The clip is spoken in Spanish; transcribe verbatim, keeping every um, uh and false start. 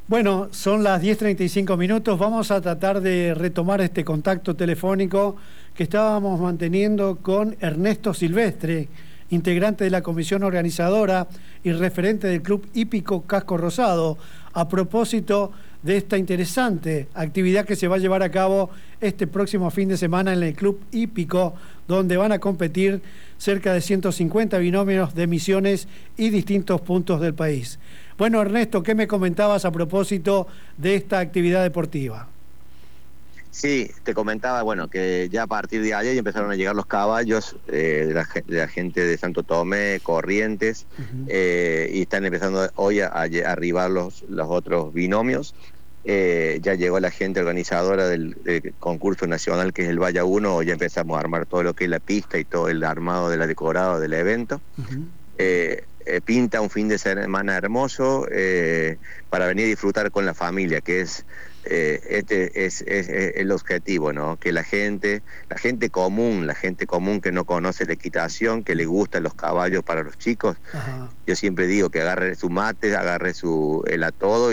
Bueno, son las diez treinta y cinco minutos. Vamos a tratar de retomar este contacto telefónico que estábamos manteniendo con Ernesto Silvestre, integrante de la comisión organizadora y referente del Club Hípico Casco Rosado, a propósito de esta interesante actividad que se va a llevar a cabo este próximo fin de semana en el Club Hípico, donde van a competir cerca de ciento cincuenta binomios de Misiones y distintos puntos del país. Bueno, Ernesto, ¿qué me comentabas a propósito de esta actividad deportiva? Sí, te comentaba, bueno, que ya a partir de ayer empezaron a llegar los caballos eh, de, la, de la gente de Santo Tomé, Corrientes, uh-huh. eh, y están empezando hoy a, a arribar los, los otros binomios. Eh, ya llegó la gente organizadora del, del concurso nacional, que es el Valla uno, ya empezamos a armar todo lo que es la pista y todo el armado de la decorado del evento. Uh-huh. eh, eh, pinta un fin de semana hermoso eh, para venir a disfrutar con la familia, que es eh, este es, es, es el objetivo, ¿no? Que la gente, la gente común, la gente común que no conoce la equitación, que le gustan los caballos para los chicos, uh-huh. Yo siempre digo que agarre su mate, agarre su el atodo